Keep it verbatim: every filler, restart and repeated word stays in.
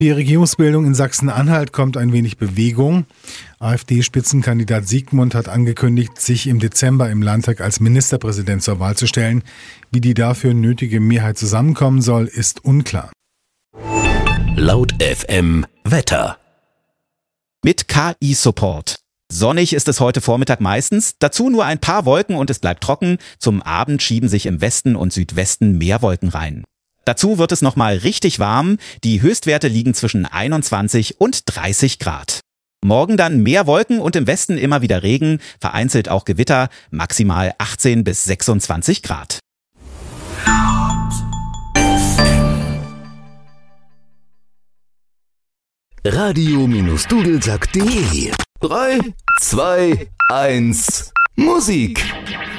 Die Regierungsbildung in Sachsen-Anhalt kommt ein wenig Bewegung. AfD-Spitzenkandidat Siegmund hat angekündigt, sich im Dezember im Landtag als Ministerpräsident zur Wahl zu stellen. Wie die dafür nötige Mehrheit zusammenkommen soll, ist unklar. Laut F M Wetter. Mit K I-Support. Sonnig ist es heute Vormittag meistens, dazu nur ein paar Wolken und es bleibt trocken. Zum Abend schieben sich im Westen und Südwesten mehr Wolken rein. Dazu wird es nochmal richtig warm, die Höchstwerte liegen zwischen einundzwanzig und dreißig Grad. Morgen dann mehr Wolken und im Westen immer wieder Regen, vereinzelt auch Gewitter, maximal achtzehn bis sechsundzwanzig Grad. Radio-Dudelsack punkt de drei, zwei, eins, Musik.